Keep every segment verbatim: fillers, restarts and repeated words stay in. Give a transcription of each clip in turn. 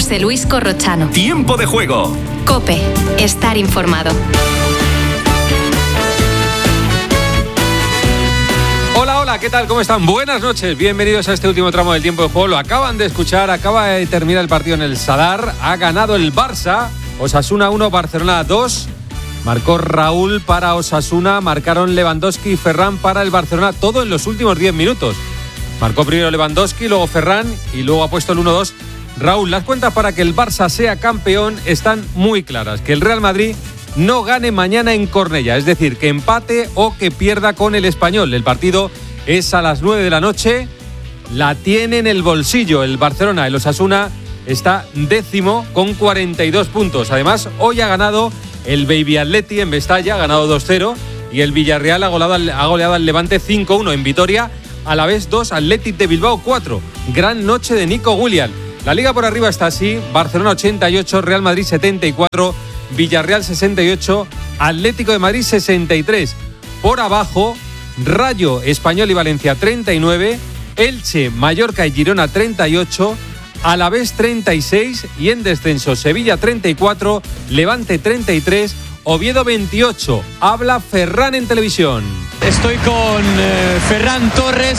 José Luis Corrochano. Tiempo de juego. COPE. Estar informado. Hola, hola, ¿qué tal? ¿Cómo están? Buenas noches, bienvenidos a este último tramo del tiempo de juego. Lo acaban de escuchar, acaba de terminar el partido en el Sadar. Ha ganado el Barça, Osasuna uno, Barcelona dos. Marcó Raúl para Osasuna, marcaron Lewandowski y Ferran para el Barcelona, todo en los últimos diez minutos. Marcó primero Lewandowski, luego Ferran y luego ha puesto el uno dos. Raúl, las cuentas para que el Barça sea campeón están muy claras. Que el Real Madrid no gane mañana en Cornellá, es decir, que empate o que pierda con el Español. El partido es a las nueve de la noche, la tiene en el bolsillo el Barcelona. El Osasuna está décimo con cuarenta y dos puntos. Además, hoy ha ganado el Baby Atleti en Mestalla, ha ganado dos cero, y el Villarreal ha goleado, al, ha goleado al Levante cinco uno en Vitoria. Alavés dos, Athletic de Bilbao cuatro. Gran noche de Nico Williams. La liga por arriba está así: Barcelona ochenta y ocho, Real Madrid setenta y cuatro, Villarreal sesenta y ocho, Atlético de Madrid sesenta y tres. Por abajo, Rayo, Español y Valencia treinta y nueve, Elche, Mallorca y Girona treinta y ocho, Alavés treinta y seis y en descenso Sevilla treinta y cuatro, Levante treinta y tres, Oviedo veintiocho. Habla Ferran en televisión. Estoy con eh, Ferran Torres.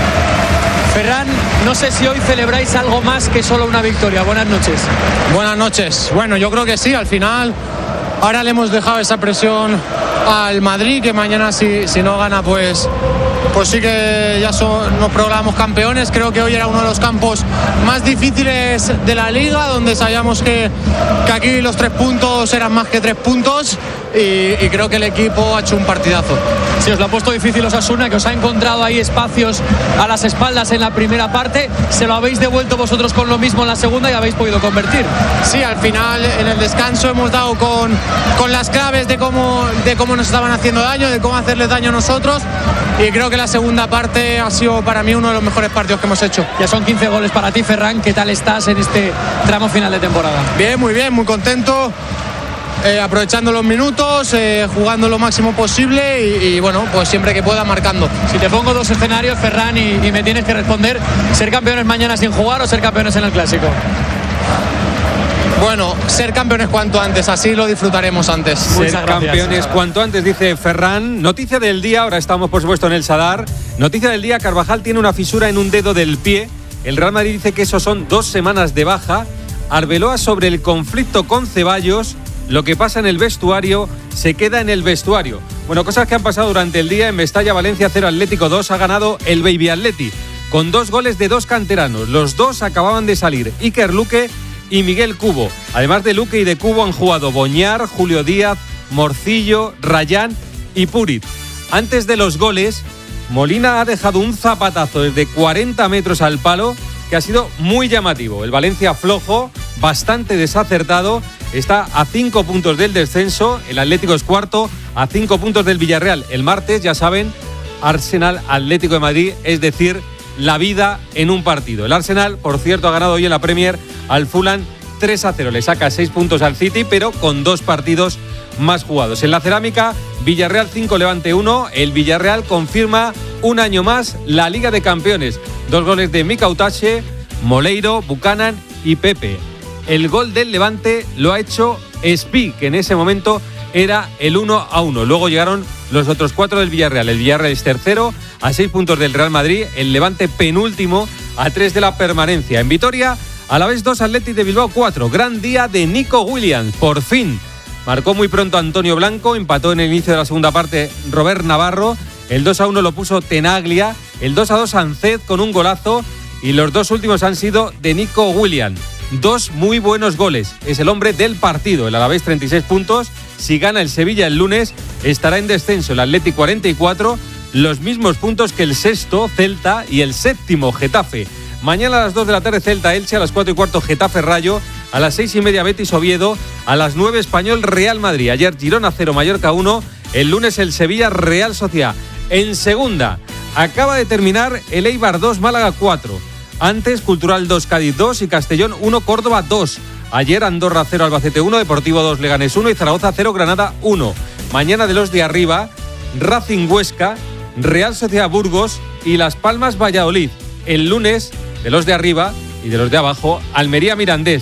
Ferran, no sé si hoy celebráis algo más que solo una victoria. Buenas noches. Buenas noches. Bueno, yo creo que sí, al final ahora le hemos dejado esa presión al Madrid, que mañana si, si no gana pues, pues sí que ya son, nos proclamamos campeones. Creo que hoy era uno de los campos más difíciles de la liga, donde sabíamos que, que aquí los tres puntos eran más que tres puntos y, y creo que el equipo ha hecho un partidazo. Sí, os lo ha puesto difícil Osasuna, que os ha encontrado ahí espacios a las espaldas en la primera parte. Se lo habéis devuelto vosotros con lo mismo en la segunda y habéis podido convertir. Sí, al final en el descanso hemos dado con, con las claves de cómo, de cómo nos estaban haciendo daño, de cómo hacerles daño a nosotros, y creo que la segunda parte ha sido para mí uno de los mejores partidos que hemos hecho. Ya son quince goles para ti, Ferran. ¿Qué tal estás en este tramo final de temporada? Bien, muy bien, muy contento. Eh, aprovechando los minutos, eh, jugando lo máximo posible y, y bueno, pues siempre que pueda marcando. Si te pongo dos escenarios, Ferran, y, y me tienes que responder, ¿ser campeones mañana sin jugar o ser campeones en el Clásico? Bueno, ser campeones cuanto antes, así lo disfrutaremos antes. Ser campeones cuanto antes, dice Ferran. Noticia del día, ahora estamos por supuesto en el Sadar. Noticia del día: Carvajal tiene una fisura en un dedo del pie. El Real Madrid dice que eso son dos semanas de baja. Arbeloa sobre el conflicto con Ceballos. Lo que pasa en el vestuario se queda en el vestuario. Bueno, cosas que han pasado durante el día. En Mestalla, Valencia cero, Atlético dos. Ha ganado el Baby Atleti con dos goles de dos canteranos. Los dos acababan de salir, Iker Luque y Miguel Cubo. Además de Luque y de Cubo han jugado Boñar, Julio Díaz, Morcillo, Rayán y Puriz. Antes de los goles, Molina ha dejado un zapatazo desde cuarenta metros al palo que ha sido muy llamativo. El Valencia flojo, bastante desacertado, está a cinco puntos del descenso. El Atlético es cuarto, a cinco puntos del Villarreal. El martes, ya saben, Arsenal Atlético de Madrid, es decir, la vida en un partido. El Arsenal, por cierto, ha ganado hoy en la Premier al Fulham tres a cero. Le saca seis puntos al City, pero con dos partidos más jugados. En la cerámica, Villarreal cinco, Levante uno. El Villarreal confirma un año más la Liga de Campeones. Dos goles de Mika Utache, Moleiro, Buchanan y Pepe. El gol del Levante lo ha hecho Espi, que en ese momento era el uno a uno. Luego llegaron los otros cuatro del Villarreal. El Villarreal es tercero, a seis puntos del Real Madrid. El Levante penúltimo, a tres de la permanencia. En Vitoria, Alavés dos, Athletic de Bilbao cuatro. Gran día de Nico Williams, por fin. Marcó muy pronto Antonio Blanco, empató en el inicio de la segunda parte Robert Navarro. El dos a uno lo puso Tenaglia. El dos a dos Ancet con un golazo. Y los dos últimos han sido de Nico Williams. Dos muy buenos goles. Es el hombre del partido. El Alavés treinta y seis puntos. Si gana el Sevilla el lunes, estará en descenso. El Athletic cuarenta y cuatro. Los mismos puntos que el sexto Celta y el séptimo Getafe. Mañana a las dos de la tarde Celta Elche, a las cuatro y cuarto Getafe Rayo, a las seis y media Betis Oviedo, a las nueve Español Real Madrid. Ayer Girona cero, Mallorca uno. El lunes el Sevilla Real Sociedad. En segunda, acaba de terminar el Eibar dos, Málaga cuatro. Antes, Cultural dos, Cádiz dos y Castellón uno, Córdoba dos. Ayer, Andorra cero, Albacete uno, Deportivo dos, Leganés uno y Zaragoza cero, Granada uno. Mañana de los de arriba, Racing Huesca, Real Sociedad Burgos y Las Palmas Valladolid. El lunes, de los de arriba y de los de abajo, Almería Mirandés.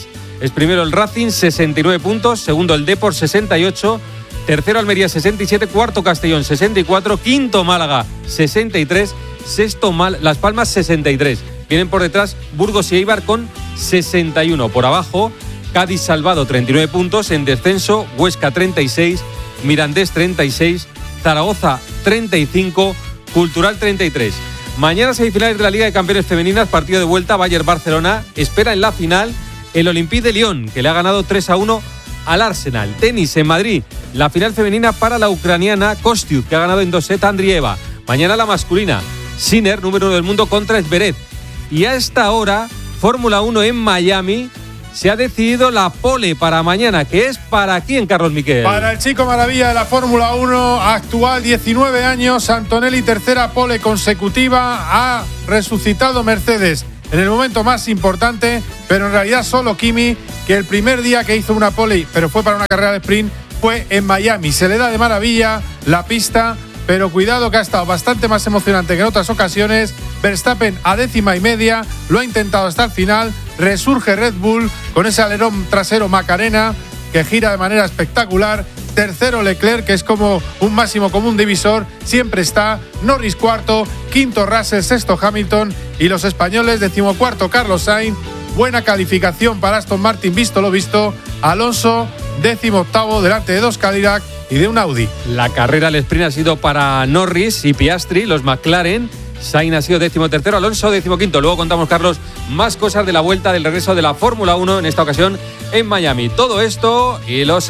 Es primero el Racing, sesenta y nueve puntos. Segundo el Depor, sesenta y ocho. Tercero Almería, sesenta y siete. Cuarto Castellón, sesenta y cuatro. Quinto Málaga, sesenta y tres. Sexto Mal- Las Palmas, sesenta y tres. Vienen por detrás Burgos y Eibar con sesenta y uno. Por abajo, Cádiz Salvado, treinta y nueve puntos. En descenso, Huesca, treinta y seis. Mirandés, treinta y seis. Zaragoza, treinta y cinco. Cultural, treinta y tres. Mañana semifinales de la Liga de Campeones Femeninas, partido de vuelta, Bayern-Barcelona. Espera en la final el Olympique de Lyon, que le ha ganado tres a uno al Arsenal. Tenis en Madrid, la final femenina para la ucraniana Kostiuk, que ha ganado en dos sets a Andrieva. Mañana la masculina, Sinner, número uno del mundo, contra Zverev. Y a esta hora, Fórmula uno en Miami. Se ha decidido la pole para mañana, que es para quién, Carlos Miquel. Para el chico maravilla de la Fórmula uno, actual, diecinueve años, Antonelli, tercera pole consecutiva. Ha resucitado Mercedes en el momento más importante, pero en realidad solo Kimi, que el primer día que hizo una pole, pero fue para una carrera de sprint, fue en Miami. Se le da de maravilla la pista, pero cuidado que ha estado bastante más emocionante que en otras ocasiones. Verstappen a décima y media, lo ha intentado hasta el final. Resurge Red Bull con ese alerón trasero Macarena que gira de manera espectacular. Tercero Leclerc, que es como un máximo común divisor, siempre está. Norris cuarto, quinto Russell, sexto Hamilton y los españoles decimocuarto Carlos Sainz. Buena calificación para Aston Martin, visto lo visto. Alonso décimo octavo delante de dos Cadillac y de un Audi. La carrera al sprint ha sido para Norris y Piastri, los McLaren. Sainz ha sido décimo tercero, Alonso décimo quinto. Luego contamos, Carlos, más cosas de la vuelta del regreso de la Fórmula uno, en esta ocasión en Miami. Todo esto y los